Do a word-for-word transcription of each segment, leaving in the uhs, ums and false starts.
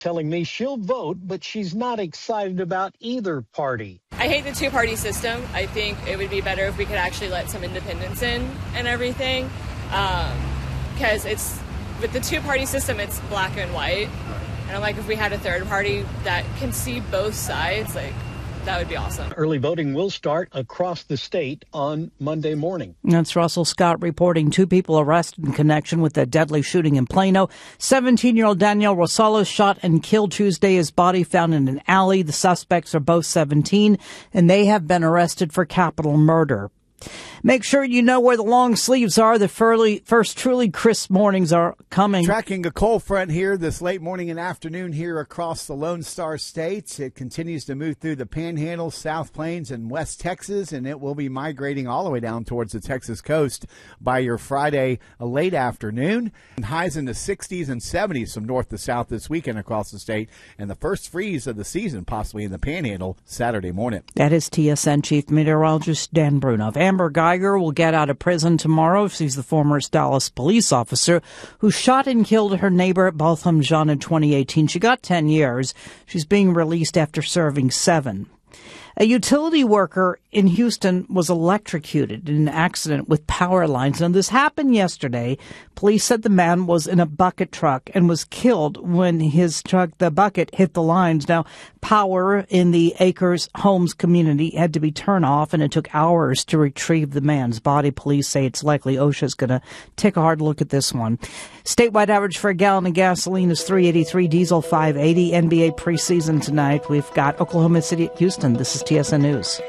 telling me she'll vote, but she's not excited about either party. I hate the two-party system. I think it would be better if we could actually let some independents in and everything. Because um, it's with the two-party system, it's black and white. And I'm like, if we had a third party that can see both sides, like, that would be awesome. Early voting will start across the state on Monday morning. That's Russell Scott reporting two people arrested in connection with the deadly shooting in Plano. seventeen-year-old Daniel Rosales shot and killed Tuesday. His body found in an alley. The suspects are both seventeen, and they have been arrested for capital murder. Make sure you know where the long sleeves are. The first truly crisp mornings are coming. Tracking a cold front here this late morning and afternoon here across the Lone Star States. It continues to move through the Panhandle, South Plains, and West Texas, and it will be migrating all the way down towards the Texas coast by your Friday late afternoon. And highs in the sixties and seventies from north to south this weekend across the state, and the first freeze of the season possibly in the Panhandle Saturday morning. That is T S N Chief Meteorologist Dan Brunov. Amber Geiger will get out of prison tomorrow. She's the former Dallas police officer who shot and killed her neighbor at Botham Jean in twenty eighteen. She got ten years. She's being released after serving seven. A utility worker in Houston was electrocuted in an accident with power lines. Now, this happened yesterday. Police said the man was in a bucket truck and was killed when his truck, the bucket, hit the lines. Now, power in the Acres Homes community had to be turned off, and it took hours to retrieve the man's body. Police say it's likely OSHA's going to take a hard look at this one. Statewide average for a gallon of gasoline is three eighty-three, diesel five eighty. N B A preseason tonight. We've got Oklahoma City at Houston. This is T S N News.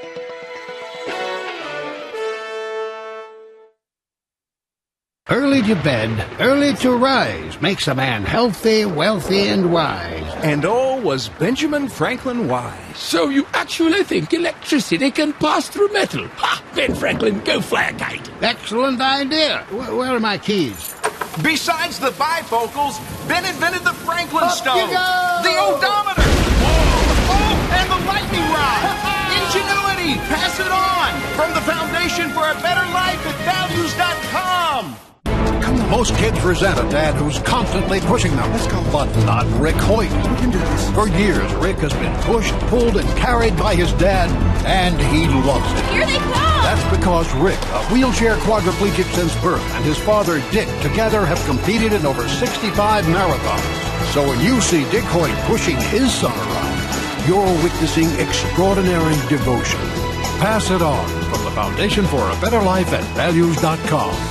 Early to bed, early to rise makes a man healthy, wealthy, and wise. And all was Benjamin Franklin wise. So you actually think electricity can pass through metal? Ha! Ben Franklin, go fly a kite. Excellent idea. W- where are my keys? Besides the bifocals, Ben invented the Franklin Up stove, you go! the odometer, whoa, oh, and the lightning rod. Ingenuity, pass it on. From the foundation for a better life at values dot com. Most kids resent a dad who's constantly pushing them. Let's go. But not Rick Hoyt. We can do this. For years, Rick has been pushed, pulled, and carried by his dad, and he loves it. Here they come! That's because Rick, a wheelchair quadriplegic since birth, and his father, Dick, together have competed in over sixty-five marathons. So when you see Dick Hoyt pushing his son around, you're witnessing extraordinary devotion. Pass it on from the Foundation for a Better Life at values dot com.